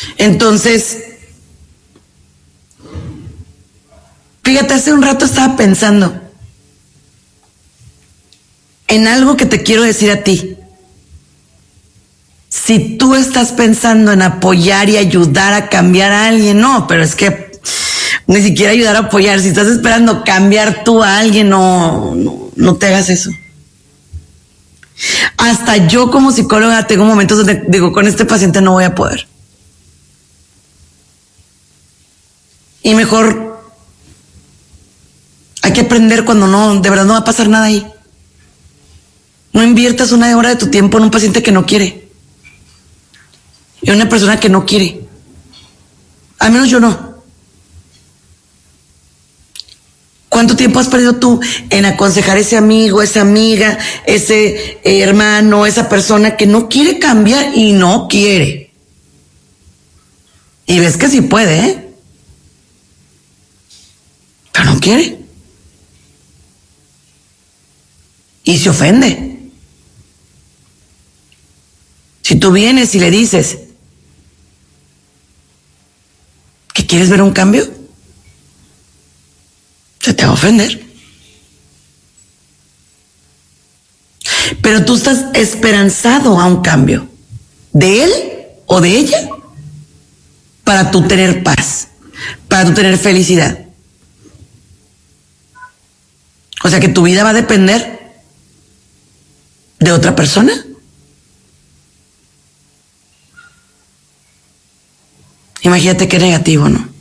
Entonces, fíjate, hace un rato estaba pensando en algo que te quiero decir a ti. Si tú estás pensando en apoyar y ayudar a cambiar a alguien, no, pero es que ni siquiera ayudar a apoyar. Si estás esperando cambiar tú a alguien, no te hagas eso. Hasta yo como psicóloga tengo momentos donde digo, con este paciente no voy a poder. Y mejor hay que aprender cuando de verdad no va a pasar nada ahí. No inviertas una hora de tu tiempo en un paciente que no quiere. Y una persona que no quiere. Al menos yo no. ¿Cuánto tiempo has perdido tú en aconsejar a ese amigo, esa amiga, ese hermano, esa persona que no quiere cambiar y no quiere? Y ves que sí puede, ¿eh? Pero no quiere. Y se ofende. Si tú vienes y le dices que quieres ver un cambio, se te va a ofender. Pero tú estás esperanzado a un cambio de él o de ella para tú tener paz, para tú tener felicidad. O sea que tu vida va a depender de otra persona. Imagínate qué negativo, ¿no?